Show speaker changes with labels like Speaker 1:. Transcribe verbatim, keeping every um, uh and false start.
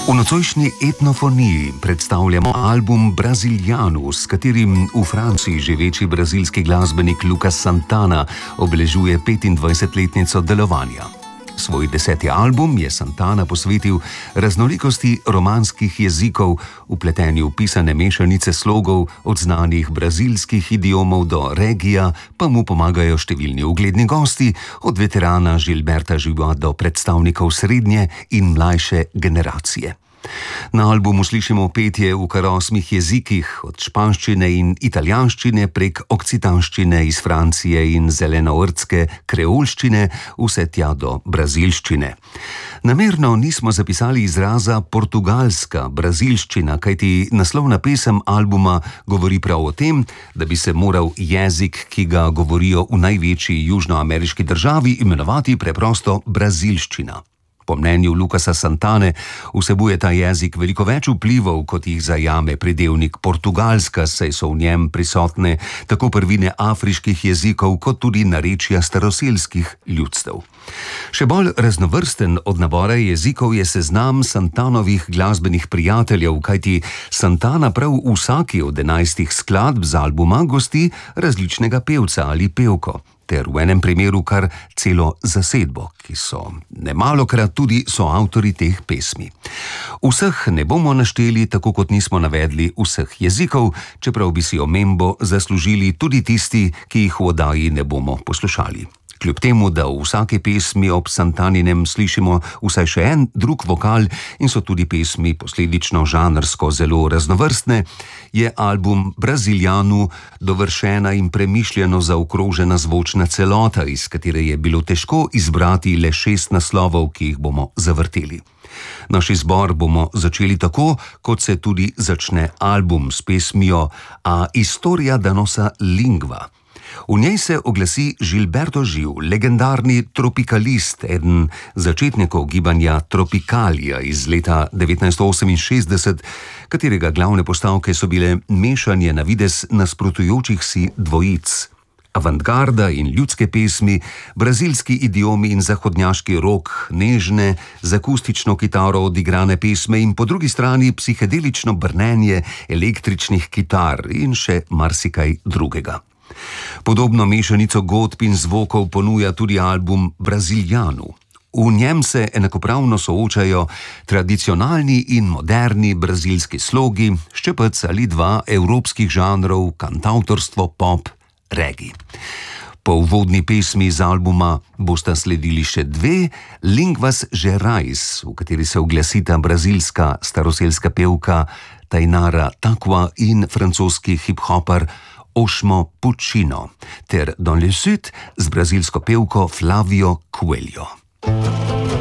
Speaker 1: V nocojšnji etnofoniji predstavljamo album Brasilianu, s katerim v Franciji živeči brazilski glasbenik Lucas Santana obeležuje petindvajsetletnico delovanja. Svoj deseti album je Santana posvetil raznolikosti romanskih jezikov, vpletenju pisane mešanice slogov od znanih brazilskih idiomov do regija, pa mu pomagajo številni ugledni gosti, od veterana Gilberta Gil do predstavnikov srednje in mlajše generacije. Na albumu slišimo petje v kar osmih jezikih, od španščine in italijanščine prek okcitanščine iz Francije in zelenovrtske kreolščine vse tja do brazilščine. Namerno nismo zapisali izraza portugalska brazilščina, kajti naslovna pesem albuma govori prav o tem, da bi se moral jezik, ki ga govorijo v največji južnoameriški državi, imenovati preprosto brazilščina. Po mnenju Lucasa Santane vsebuje ta jezik veliko več vplivov, kot jih zajame pridevnik portugalska, saj so v njem prisotne tako prvine afriških jezikov, kot tudi narečja staroselskih ljudstev. Še bolj raznovrsten od nabora jezikov je seznam Santanovih glasbenih prijateljev, kajti Santana prav v vsaki od enajstih skladb z albuma gosti različnega pevca ali pevko, ter v enem primeru kar celo zasedbo, ki so nemalokrat tudi soavtori teh pesmi. Vseh ne bomo našteli, tako kot nismo navedli vseh jezikov, čeprav bi si omembo zaslužili tudi tisti, ki jih v oddaji ne bomo poslušali. Kljub temu, da v vsaki pesmi ob Santaninem slišimo vsaj še en drug vokal in so tudi pesmi posledično žanrsko zelo raznovrstne, je album Brasilianu dovršena in premišljeno zaokrožena zvočna celota, iz katere je bilo težko izbrati le šest naslovov, ki jih bomo zavrteli. Naš izbor bomo začeli tako, kot se tudi začne album, s pesmijo A historia da nossa língua. V njej se oglasi Gilberto Gil, legendarni tropikalist, eden začetnikov gibanja Tropicalia iz leta devetnajststo oseminšestdeset, katerega glavne postavke so bile mešanje na videz nasprotujočih si dvojic. Avantgarda in ljudske pesmi, brazilski idiomi in zahodnjaški rok, nežne, z akustično kitaro odigrane pesme in po drugi strani psihedelično brnenje električnih kitar in še marsikaj drugega. Podobno mešanico godb in zvokov ponuja tudi album Brasilianu. V njem se enakopravno soočajo tradicionalni in moderni brazilski slogi, ščepec ali dva evropskih žanrov, kantavtorstvo, pop, regi. Po uvodni pesmi z albuma bosta sledili še dve, Línguas Gerais, v kateri se oglasita brazilska staroselska pevka Tainara Takua in francoski hip-hopper Osmo Puccino, ter Dans le Sud z brazilsko pevko Flavio Coelho.